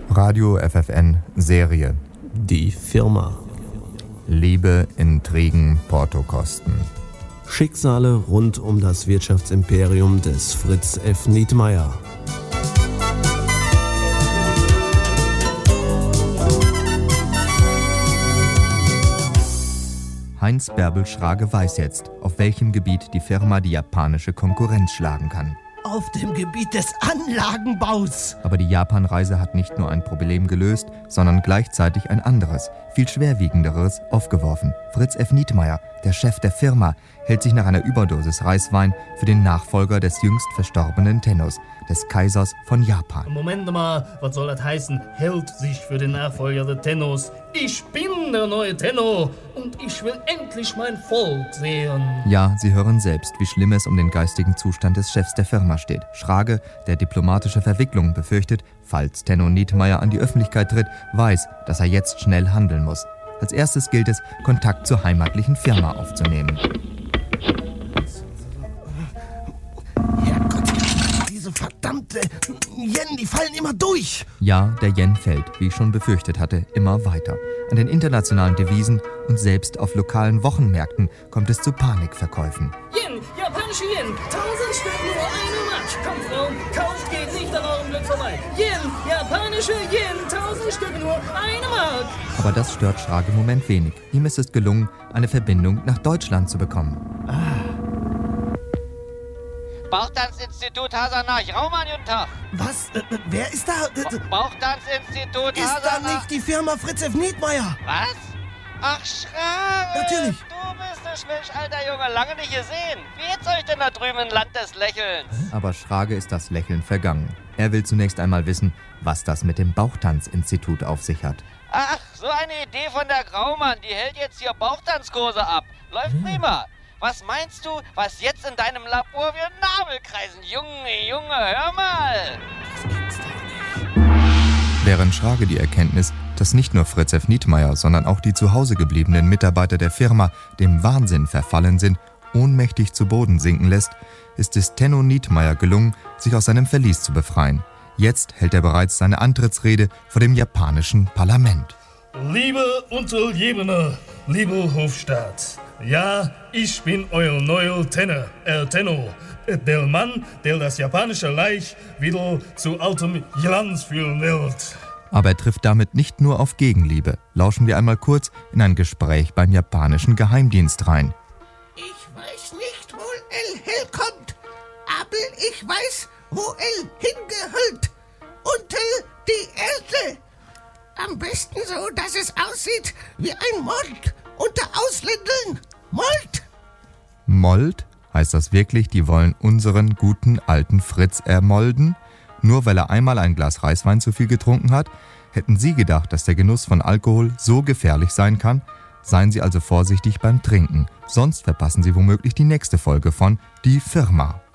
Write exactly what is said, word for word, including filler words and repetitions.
Radio F F N Serie. Die Firma. Liebe, Intrigen, Portokosten. Schicksale rund um das Wirtschaftsimperium des Fritz F. Nietmeyer. Heinz Bärbel Schrage weiß jetzt, auf welchem Gebiet die Firma die japanische Konkurrenz schlagen kann. Auf dem Gebiet des Anlagenbaus. Aber die Japanreise hat nicht nur ein Problem gelöst, sondern gleichzeitig ein anderes, viel schwerwiegenderes aufgeworfen. Fritz F. Nietmeyer, der Chef der Firma, hält sich nach einer Überdosis Reiswein für den Nachfolger des jüngst verstorbenen Tennos, des Kaisers von Japan. Moment mal, was soll das heißen? Hält sich für den Nachfolger der Tennos. Ich bin der neue Tenno und ich will endlich mein Volk sehen. Ja, Sie hören selbst, wie schlimm es um den geistigen Zustand des Chefs der Firma steht. Schrage, der diplomatische Verwicklungen befürchtet, falls Tenno Nietmeyer an die Öffentlichkeit tritt, weiß, dass er jetzt schnell handeln muss. Als erstes gilt es, Kontakt zur heimatlichen Firma aufzunehmen. Herrgott, diese verdammte Yen, die fallen immer durch. Ja, der Yen fällt, wie ich schon befürchtet hatte, immer weiter. An den internationalen Devisen und selbst auf lokalen Wochenmärkten kommt es zu Panikverkäufen. Yen, japanische Yen, tausend Stück nur eine Mark. Kommt, Frauen, kauft, geht nicht an eurem Glück vorbei. Yen, japanische Yen, tausend Stück nur eine Mark. Aber das stört Schrage im Moment wenig. Ihm ist es gelungen, eine Verbindung nach Deutschland zu bekommen. Ah. Bauchtanzinstitut Hasanach, Raumann, guten Tag. Was? Äh, wer ist da? Äh, Bauchtanzinstitut ist da Hasanach. nicht die Firma Fritz F. Nietmeyer? Was? Ach, Schrage. Natürlich. Du bist ein Schmilch, alter Junge, lange nicht gesehen. Wie geht's euch denn da drüben im Land des Lächelns? Aber Schrage ist das Lächeln vergangen. Er will zunächst einmal wissen, was das mit dem Bauchtanzinstitut auf sich hat. Ach, so eine Idee von der Graumann, die hält jetzt hier Bauchtanzkurse ab. Läuft prima. Was meinst du, was jetzt in deinem Labor wie Nabel kreisen? Junge, Junge, hör mal! Das gibt's doch nicht. Während Schrage die Erkenntnis, dass nicht nur Fritz F. Nietmeyer, sondern auch die zu Hause gebliebenen Mitarbeiter der Firma dem Wahnsinn verfallen sind, ohnmächtig zu Boden sinken lässt, ist es Tenno Nietmeyer gelungen, sich aus seinem Verlies zu befreien. Jetzt hält er bereits seine Antrittsrede vor dem japanischen Parlament. Liebe Untergebene, liebe Hofstaat, ja, ich bin euer neuer Tenno, äh, Tenno, der Mann, der das japanische Reich wieder zu altem Glanz führen wird. Aber er trifft damit nicht nur auf Gegenliebe. Lauschen wir einmal kurz in ein Gespräch beim japanischen Geheimdienst rein. Ich weiß nicht, wo El herkommt, aber ich weiß, wo El hingehört. Unter die Erde. Am besten so, dass es aussieht wie ein Mord unter Ausländern. Mord? Mold? Heißt das wirklich, die wollen unseren guten alten Fritz ermolden? Nur weil er einmal ein Glas Reiswein zu viel getrunken hat? Hätten Sie gedacht, dass der Genuss von Alkohol so gefährlich sein kann? Seien Sie also vorsichtig beim Trinken, sonst verpassen Sie womöglich die nächste Folge von Die Firma.